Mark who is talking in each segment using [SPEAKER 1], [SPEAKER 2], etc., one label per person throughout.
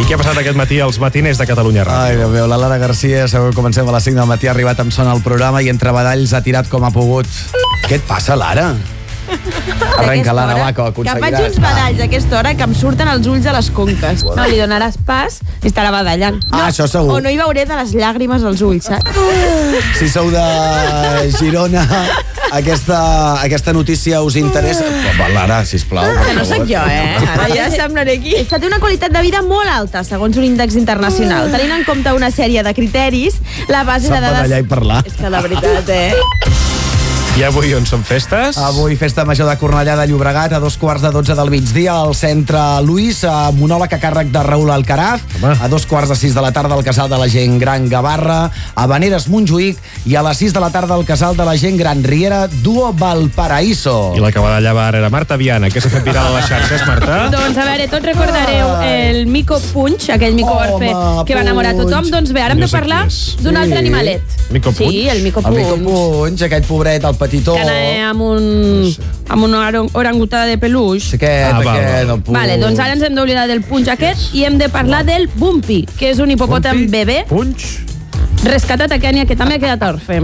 [SPEAKER 1] I què ha passat aquest matí als matiners de Catalunya Ràdio?
[SPEAKER 2] Ai, Déu meu, la Lara Garcia, segur que comencem a les 5 del matí, ha arribat amb son al programa i entre badalls ha tirat com ha pogut. Què et passa, Lara? Arrenca, Lara, va, que ho aconseguiràs.
[SPEAKER 3] Que faig uns badalls a aquesta hora que em surten els ulls a les conques. No, li donaràs pas i estarà badallant.
[SPEAKER 2] Ah, això segur.
[SPEAKER 3] O no hi veuré de les llàgrimes als ulls, saps?
[SPEAKER 2] Si sou de Girona, aquesta notícia us interessa? Va, Lara, sisplau.
[SPEAKER 3] Que no sóc jo, Ara ja semblaré aquí. Esta té una qualitat de vida molt alta, segons un índex internacional. Tenint en compte una sèrie de criteris, la base de dades...
[SPEAKER 2] Sap badallar i parlar.
[SPEAKER 3] És que la veritat,
[SPEAKER 1] I avui on són festes?
[SPEAKER 2] Avui festa major de Cornellà de Llobregat a 2:45 del migdia al centre Luis, monòleg a càrrec de Raül Alcaraz.
[SPEAKER 1] Home.
[SPEAKER 2] A 2:45 de la tarda al casal de la gent gran Gavarra, a Vaneres Montjuïc, i a les 6 de la tarda al casal de la gent gran Riera, Duo Valparaíso.
[SPEAKER 1] I la que va d'allà va era Marta Viana, que s'ha fet viral a les xarxes, Marta?
[SPEAKER 3] Doncs a veure, tots recordareu el Mico Punch, aquell Mico Orfe que va enamorar tothom. Doncs bé, ara hem de parlar d'un altre animalet.
[SPEAKER 1] Mico Punch?
[SPEAKER 3] Sí, el Mico
[SPEAKER 2] El
[SPEAKER 3] Punch.
[SPEAKER 2] Mico Punch, aquest pobret, el petitó.
[SPEAKER 3] Que anava amb una orangutada de peluix.
[SPEAKER 2] Aquest, el Punch.
[SPEAKER 3] Vale, doncs ara ens hem d'oblidar del Punch aquest i hem de parlar del Bumpy, que és un hipopòtam bebè
[SPEAKER 1] Punch?
[SPEAKER 3] rescatat a Kènia, que també ha quedat orfe.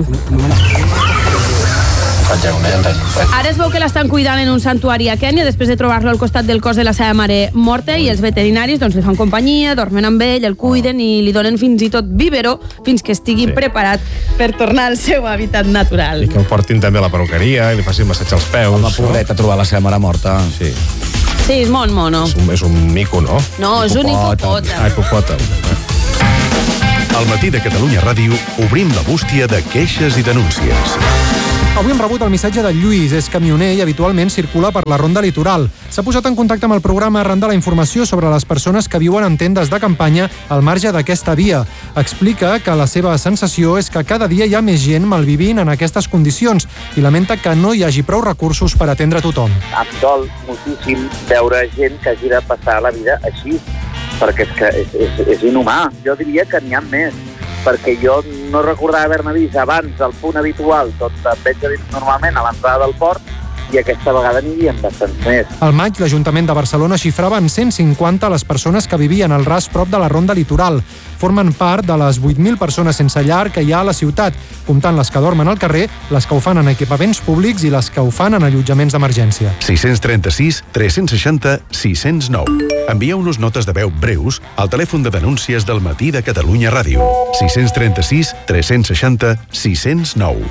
[SPEAKER 3] Ara es veu que l'estan cuidant en un santuari a Kènia després de trobar-lo al costat del cos de la seva mare morta, i els veterinaris doncs, li fan companyia, dormen amb ell, el cuiden i li donen fins i tot biberó fins que estigui preparat per tornar al seu hàbitat natural.
[SPEAKER 1] I que el portin també a la perruqueria i li facin massatge als peus.
[SPEAKER 2] Home, pobret, a trobar la seva mare morta.
[SPEAKER 1] Sí.
[SPEAKER 3] Sí, és molt mono.
[SPEAKER 1] És un mico, no?
[SPEAKER 3] No, és un hipopòtam.
[SPEAKER 1] Ah, hipopòtam.
[SPEAKER 4] Al matí de Catalunya Ràdio obrim la bústia de queixes i denúncies.
[SPEAKER 5] Avui hem rebut el missatge de Lluís, és camioner i habitualment circula per la Ronda Litoral. S'ha posat en contacte amb el programa arran de la informació sobre les persones que viuen en tendes de campanya al marge d'aquesta via. Explica que la seva sensació és que cada dia hi ha més gent malvivint en aquestes condicions i lamenta que no hi hagi prou recursos per atendre tothom.
[SPEAKER 6] Em dol moltíssim veure gent que hagi de passar la vida així, perquè és que és inhumà. Jo diria que n'hi ha més, perquè jo no recordava haver-ne vist abans el punt habitual, doncs em veig a dir normalment a l'entrada del port, i aquesta vegada n'hi havia bastants més.
[SPEAKER 5] Al maig, l'Ajuntament de Barcelona xifrava en 150 les persones que vivien al ras prop de la Ronda Litoral. Formen part de les 8.000 persones sense llar que hi ha a la ciutat, comptant les que dormen al carrer, les que ho fan en equipaments públics i les que ho fan en allotjaments d'emergència.
[SPEAKER 4] 636 360 609. Envieu-nos notes de veu breus al telèfon de denúncies del matí de Catalunya Ràdio. 636 360 609.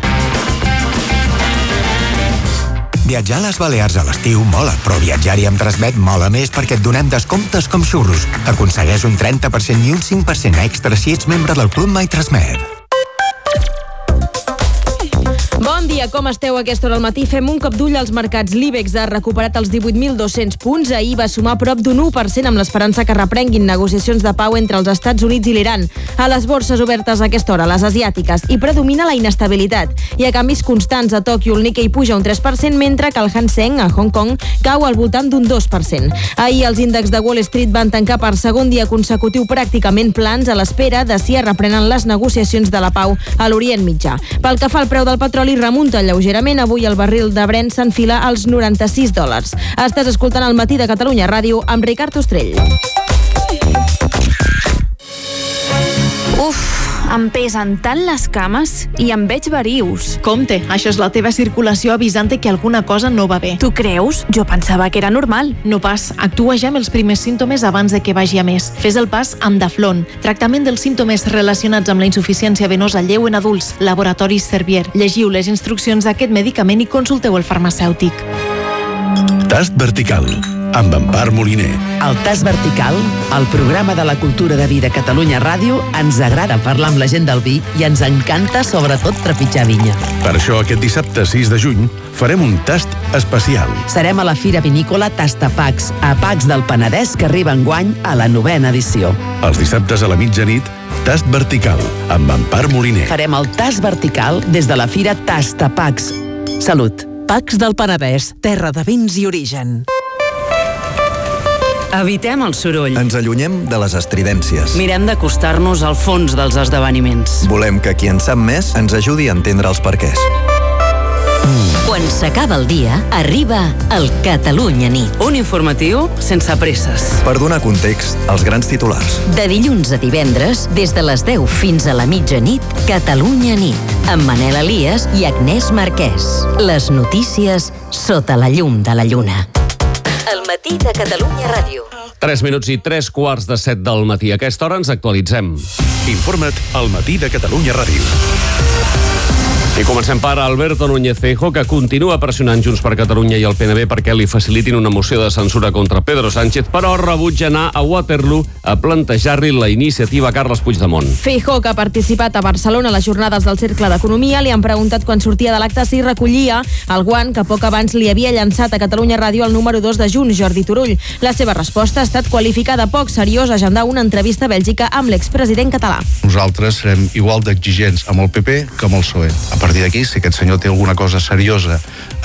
[SPEAKER 7] Viatjar a les Balears a l'estiu mola, però viatjar-hi amb Transmet mola més perquè et donem descomptes com xurros. Aconsegueix un 30% i un 5% extra si ets membre del Club My Transmet.
[SPEAKER 3] Bon dia, com esteu a aquesta hora al matí? Fem un cop d'ull als mercats. L'IBEX ha recuperat els 18.200 punts. Ahir va sumar prop d'un 1% amb l'esperança que reprenguin negociacions de pau entre els Estats Units i l'Iran. A les borses obertes a aquesta hora, les asiàtiques, hi predomina la inestabilitat. Hi ha canvis constants a Tòquio. El Nikkei puja un 3%, mentre que el Hang Seng a Hong Kong cau al voltant d'un 2%. Ahir els índexs de Wall Street van tancar per segon dia consecutiu pràcticament plans a l'espera de si es reprenen les negociacions de la pau a l'Orient Mitjà. Pel que fa al preu del petroli, remunta lleugerament. Avui el barril de Brent s'enfila als $96. Estàs escoltant el matí de Catalunya Ràdio amb Ricard Ostrell.
[SPEAKER 8] Uf, em pesen tant les cames i em veig verius.
[SPEAKER 9] Compte, això és la teva circulació avisant que alguna cosa no va bé.
[SPEAKER 8] Tu creus? Jo pensava que era normal.
[SPEAKER 9] No pas, actua ja amb els primers símptomes abans de que vagi a més. Fes el pas amb Daflon, tractament dels símptomes relacionats amb la insuficiència venosa lleu en adults, Laboratoris Servier. Llegiu les instruccions d'aquest medicament i consulteu el farmacèutic.
[SPEAKER 4] Tast vertical, amb Empar Moliner.
[SPEAKER 10] El Tast Vertical, el programa de la cultura de vi de Catalunya Ràdio, ens agrada parlar amb la gent del vi i ens encanta sobretot trepitjar vinya.
[SPEAKER 4] Per això aquest dissabte 6 de juny farem un tast especial.
[SPEAKER 10] Serem a la Fira Vinícola Tastapacs, a Pacs del Penedès, que arriba enguany a la 9ª edició.
[SPEAKER 4] Els dissabtes a la mitjanit, Tast vertical, amb Empar Moliner.
[SPEAKER 10] Farem el Tast Vertical des de la Fira Tastapacs. Salut. Pacs del Penedès, terra de vins i origen.
[SPEAKER 11] Evitem el soroll.
[SPEAKER 7] Ens allunyem de les estridències.
[SPEAKER 11] Mirem d'acostar-nos al fons dels esdeveniments.
[SPEAKER 7] Volem que qui en sap més ens ajudi a entendre els perquès.
[SPEAKER 12] Quan s'acaba el dia, arriba el Catalunya Nit.
[SPEAKER 11] Un informatiu sense presses.
[SPEAKER 13] Per donar context als grans titulars.
[SPEAKER 12] De dilluns a divendres, des de les 10 fins a la mitjanit, Catalunya Nit, amb Manel Elias i Agnès Marquès. Les notícies sota la llum de la lluna. El matí de Catalunya Ràdio.
[SPEAKER 14] 3 minuts i 3:15 del matí. A aquesta hora ens actualitzem.
[SPEAKER 4] Informa't al matí de Catalunya Ràdio.
[SPEAKER 14] I comencem per Alberto Núñez Feijóo, que continua pressionant Junts per Catalunya i el PNB perquè li facilitin una moció de censura contra Pedro Sánchez, però rebutja anar a Waterloo a plantejar-li la iniciativa a Carles Puigdemont.
[SPEAKER 3] Feijóo, que ha participat a Barcelona a les jornades del Cercle d'Economia, li han preguntat quan sortia de l'acte si recollia el guant que poc abans li havia llançat a Catalunya Ràdio el número 2 de Junts, Jordi Turull. La seva resposta ha estat qualificada poc seriós, agendar una entrevista a Bèlgica amb l'expresident català.
[SPEAKER 15] Nosaltres serem igual d'exigents amb el PP que amb el PSOE. A partir d'aquí, si aquest senyor té alguna cosa seriosa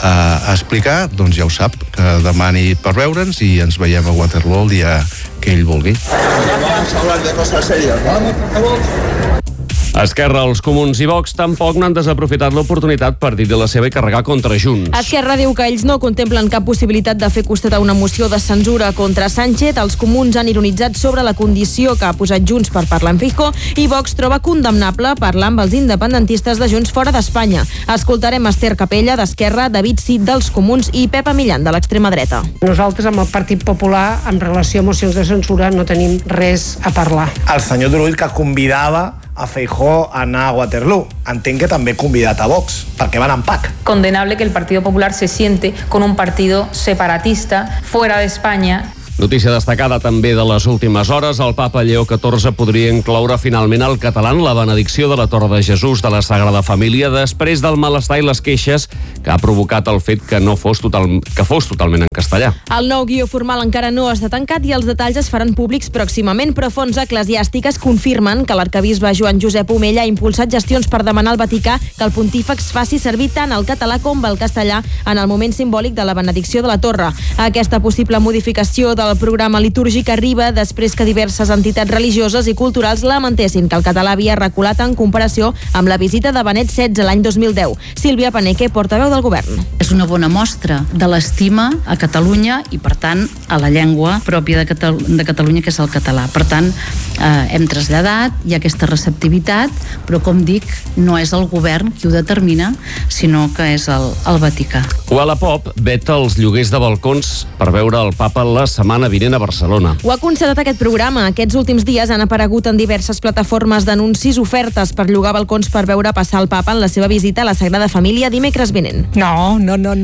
[SPEAKER 15] a explicar, doncs ja ho sap, que demani per veure'ns i ens veiem a Waterloo el dia que ell vulgui.
[SPEAKER 16] Vamos a hablar de cosas serias, ¿vale? Por favor.
[SPEAKER 14] Esquerra, els Comuns i Vox tampoc no han desaprofitat l'oportunitat per dir de la seva i carregar contra Junts.
[SPEAKER 3] Esquerra diu que ells no contemplen cap possibilitat de fer costat a una moció de censura contra Sánchez. Els Comuns han ironitzat sobre la condició que ha posat Junts per parlar amb Feijóo i Vox troba condemnable parlar amb els independentistes de Junts fora d'Espanya. Escoltarem Esther Capella, d'Esquerra, David Cid, dels Comuns i Pepa Millan, de l'extrema dreta.
[SPEAKER 17] Nosaltres amb el Partit Popular, en relació a mocions de censura, no tenim res a parlar.
[SPEAKER 18] El senyor Turull, que convidava a Feijóo a anar a Waterloo. Entenc que també convidat a Vox, perquè van en PAC.
[SPEAKER 19] Condenable que el Partido Popular se siente con un partido separatista fuera de España.
[SPEAKER 14] Notícia destacada també de les últimes hores, el papa Lleó XIV podria incloure finalment al català en la benedicció de la Torre de Jesús de la Sagrada Família després del malestar i les queixes que ha provocat el fet que fos totalment en castellà.
[SPEAKER 3] El nou guió formal encara no està tancat i els detalls es faran públics pròximament, però fonts eclesiàstiques confirmen que l'arquebisbe Joan Josep Omella ha impulsat gestions per demanar al Vaticà que el pontífex faci servir tant el català com el castellà en el moment simbòlic de la benedicció de la Torre. Aquesta possible modificació del programa litúrgic arriba després que diverses entitats religioses i culturals lamentessin que el català havia reculat en comparació amb la visita de Benet XVI l'any 2010. Sílvia Paneque, portaveu del govern.
[SPEAKER 20] És una bona mostra de l'estima a Catalunya i, per tant, a la llengua pròpia de Catalunya, que és el català. Per tant, hem traslladat, hi ha aquesta receptivitat, però, com dic, no és el govern qui ho determina, sinó que és el Vaticà.
[SPEAKER 14] Wallapop veta els lloguers de balcons per veure el papa la setmana vinent a Barcelona.
[SPEAKER 3] Ho ha constatat aquest programa. Aquests últims dies han aparegut en diverses plataformes d'anuncis ofertes per llogar balcons per veure passar el papa en la seva visita a la Sagrada Família dimecres vinent.
[SPEAKER 21] No,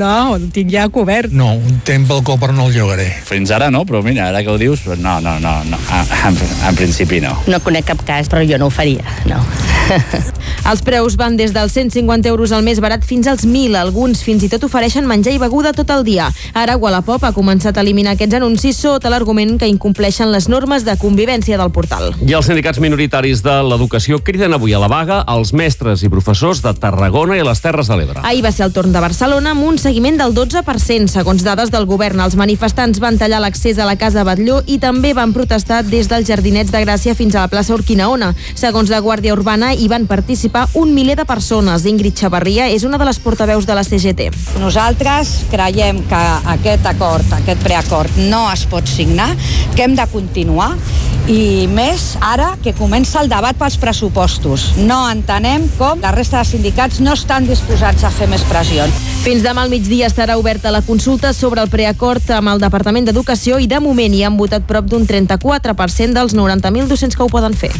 [SPEAKER 21] el tinc ja cobert.
[SPEAKER 22] No, un temps balcó però no el llogaré.
[SPEAKER 23] Fins ara no, però mira, ara que ho dius, no, en principi no.
[SPEAKER 24] No conec cap cas, però jo no ho faria, no.
[SPEAKER 3] Els preus van des dels 150 euros al més barat fins als 1.000. Alguns fins i tot ofereixen menjar i beguda tot el dia. Ara Wallapop ha començat a eliminar aquests anuncis sota l'argument que incompleixen les normes de convivència del portal.
[SPEAKER 14] I els sindicats minoritaris de l'educació criden avui a la vaga als mestres i professors de Tarragona i les Terres de l'Ebre.
[SPEAKER 3] Ahir va ser el torn de Barcelona amb un seguiment del 12%. Segons dades del govern, els manifestants van tallar l'accés a la Casa Batlló i també van protestar des dels Jardinets de Gràcia fins a la plaça Urquinaona. Segons la Guàrdia Urbana, hi van participar 1 miler de persones. Ingrid Xavarria és una de les portaveus de la CGT.
[SPEAKER 25] Nosaltres creiem que aquest preacord no es pot signar, que hem de continuar i més ara que comença el debat pels pressupostos. No entenem com la resta de sindicats no estan disposats a fer més pressions.
[SPEAKER 3] Fins demà al migdia estarà oberta la consulta sobre el preacord amb el Departament d'Educació i de moment hi han votat prop d'un 34% dels 90.000 docents que ho poden fer.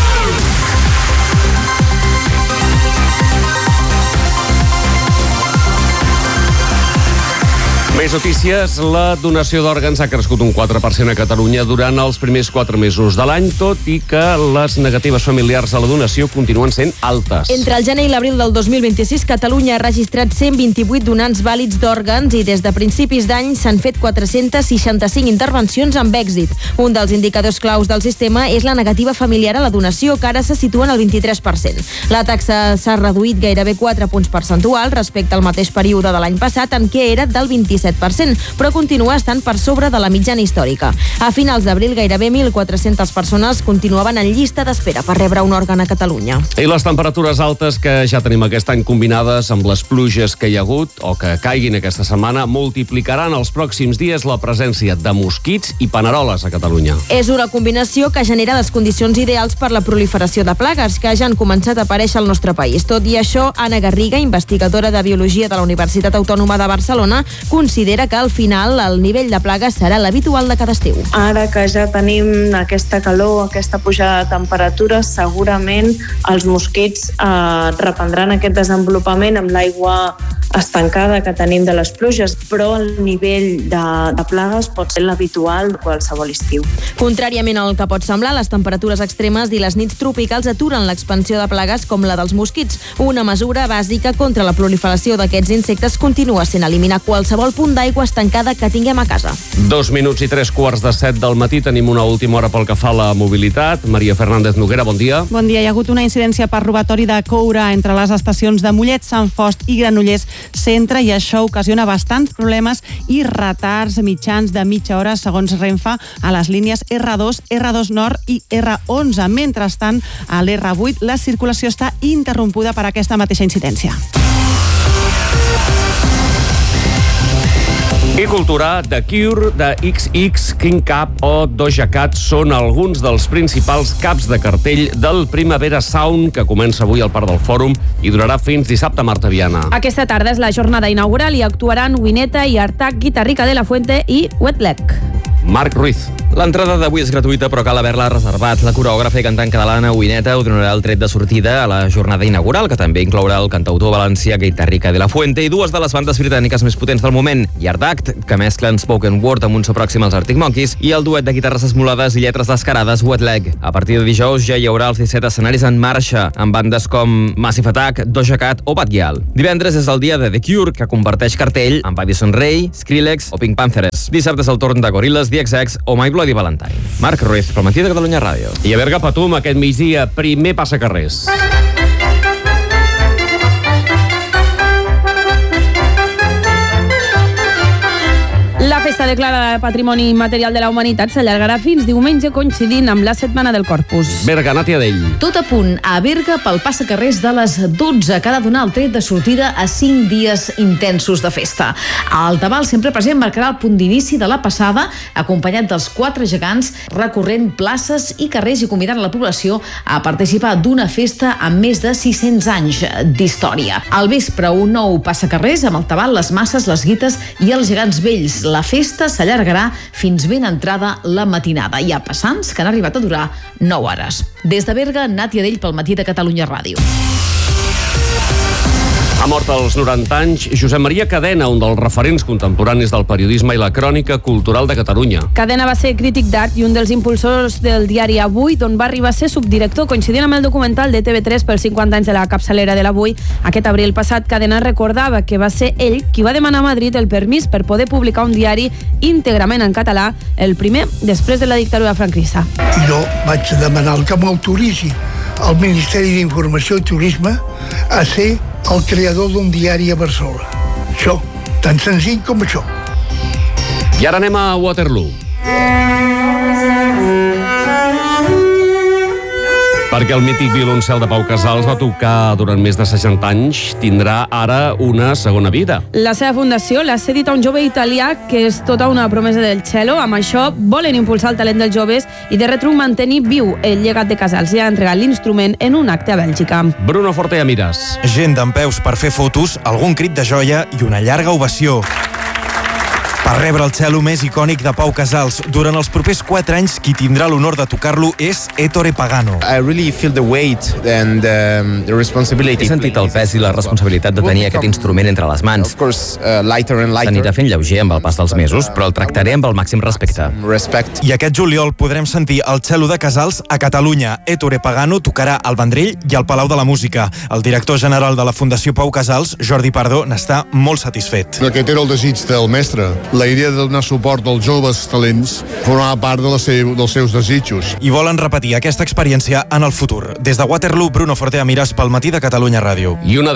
[SPEAKER 14] Més notícies, la donació d'òrgans ha crescut un 4% a Catalunya durant els primers 4 mesos de l'any, tot i que les negatives familiars a la donació continuen sent altes.
[SPEAKER 3] Entre el gener i l'abril del 2026, Catalunya ha registrat 128 donants vàlids d'òrgans i des de principis d'any s'han fet 465 intervencions amb èxit. Un dels indicadors claus del sistema és la negativa familiar a la donació, que ara se situa en el 23%. La taxa s'ha reduït gairebé 4 punts percentuals respecte al mateix període de l'any passat, en què era del 27%. 17%, però continua estant per sobre de la mitjana històrica. A finals d'abril, gairebé 1.400 persones continuaven en llista d'espera per rebre un òrgan a Catalunya.
[SPEAKER 14] I les temperatures altes que ja tenim aquest any combinades amb les pluges que hi ha hagut o que caiguin aquesta setmana multiplicaran els pròxims dies la presència de mosquits i paneroles a Catalunya.
[SPEAKER 3] És una combinació que genera les condicions ideals per la proliferació de plagues que ja han començat a aparèixer al nostre país. Tot i això, Anna Garriga, investigadora de Biologia de la Universitat Autònoma de Barcelona, considera que al final el nivell de plagues serà l'habitual de cada estiu.
[SPEAKER 1] Ara que ja tenim aquesta calor, aquesta pujada de temperatures, segurament els mosquits reprendran aquest desenvolupament amb l'aigua estancada que tenim de les pluges, però el nivell de plagues pot ser l'habitual de qualsevol estiu.
[SPEAKER 3] Contràriament al que pot semblar, les temperatures extremes i les nits tropicals aturen l'expansió de plagues com la dels mosquits. Una mesura bàsica contra la proliferació d'aquests insectes continua sent eliminar qualsevol punt d'aigua estancada que tinguem a casa.
[SPEAKER 14] 2 minuts i 3:45 del matí. Tenim una última hora pel que fa a la mobilitat. Maria Fernández Noguera, bon dia.
[SPEAKER 2] Bon dia. Hi ha hagut una incidència per robatori de coure entre les estacions de Mollet, Sant Fost i Granollers Centre, i això ocasiona bastants problemes i retards mitjans de mitja hora, segons Renfe, a les línies R2, R2 Nord i R11. Mentrestant, a l'R8 la circulació està interrompuda per aquesta mateixa incidència.
[SPEAKER 14] I cultura, The Cure, The XX, King Cap o Doja Cat són alguns dels principals caps de cartell del Primavera Sound que comença avui al Parc del Fòrum i durarà fins dissabte, Marta Viana.
[SPEAKER 5] Aquesta tarda és la jornada inaugural i actuaran Wineta i Artac, Guitarrica de la Fuente i Wet Leg.
[SPEAKER 14] Marc Ruiz.
[SPEAKER 6] L'entrada d'avui és gratuïta, però cal haver-la reservat. La coreògrafa i cantant catalana Wineta ho donarà el tret de sortida a la jornada inaugural, que també inclourà el cantautor valencià Guitarrica de la Fuente i dues de les bandes britàniques més potents del moment, Yard Act, que mesclen spoken word amb un so pròxim als Arctic Monkeys, i el duet de guitarres esmolades i lletres descarades Wet Leg. A partir de dijous ja hi haurà els 17 escenaris en marxa, amb bandes com Massive Attack, Doja Cat o Bad Gyal. Divendres és el dia de The Cure, que comparteix cartell amb Addison Rae, Skrillex o Pink Panthers. Dissabte és el torn de Gorillaz, The XX o My Bloody Valentine. Marc Ruiz, pel matí de Catalunya Ràdio.
[SPEAKER 14] I a Berga Patum, aquest migdia, primer passacarrers.
[SPEAKER 5] La festa declarada Patrimoni Immaterial de la Humanitat s'allargarà fins diumenge, coincidint amb la Setmana del Corpus.
[SPEAKER 14] Berga, Nàtia Dell.
[SPEAKER 8] Tot a punt a Berga pel passacarrers de les 12, que ha de donar el tret de sortida a 5 dies intensos de festa. El tabal sempre present marcarà el punt d'inici de la passada, acompanyat dels 4 gegants, recorrent places i carrers i convidant la població a participar d'una festa amb més de 600 anys d'història. Al vespre, un nou passacarrers amb el tabal, les masses, les guites i els gegants vells. La festa s'allargarà fins ben entrada la matinada. Hi ha passants que han arribat a durar 9 hores. Des de Berga, Nàtia Dell pel matí de Catalunya Ràdio.
[SPEAKER 14] Ha mort als 90 anys Josep Maria Cadena, un dels referents contemporanis del periodisme i la crònica cultural de Catalunya.
[SPEAKER 5] Cadena va ser crític d'art i un dels impulsors del diari Avui, d'on va arribar a ser subdirector, coincidint amb el documental de TV3 pels 50 anys de la capçalera de l'Avui. Aquest abril passat, Cadena recordava que va ser ell qui va demanar a Madrid el permís per poder publicar un diari íntegrament en català, el primer després de la dictadura franquista.
[SPEAKER 26] Jo vaig demanar que m'autoritzi al Ministeri d'Informació i Turisme a ser el creador d'un diari a Barcelona. Això, tan senzill com això.
[SPEAKER 14] I ara anem a Waterloo. Perquè el mític violoncel de Pau Casals va tocar durant més de 60 anys, tindrà ara una segona vida.
[SPEAKER 5] La seva fundació l'ha cedit a un jove italià que és tota una promesa del cello. Amb això volen impulsar el talent dels joves i de retruc mantenir viu el llegat de Casals. Ja ha entregat l'instrument en un acte a Bèlgica.
[SPEAKER 14] Bruno Fortea Mires.
[SPEAKER 27] Gent dempeus per fer fotos, algun crit de joia i una llarga ovació. Per rebre el cello més icònic de Pau Casals, durant els propers 4 anys, qui tindrà l'honor de tocar-lo és Ettore Pagano.
[SPEAKER 28] He
[SPEAKER 6] sentit el pes i la responsabilitat de tenir aquest instrument entre les mans. S'anirà fent lleuger amb el pas dels mesos, però el tractaré amb el màxim respecte.
[SPEAKER 27] I aquest juliol podrem sentir el cello de Casals a Catalunya. Ettore Pagano tocarà al Vendrell i al Palau de la Música. El director general de la Fundació Pau Casals, Jordi Pardo, n'està molt satisfet.
[SPEAKER 29] Aquest era el desig del mestre. La idea de donar suport als joves talents formava part dels seus desitjos.
[SPEAKER 27] I volen repetir aquesta experiència en el futur. Des de Waterloo, Bruno Fortea Mires pel matí de Catalunya Ràdio.
[SPEAKER 14] I una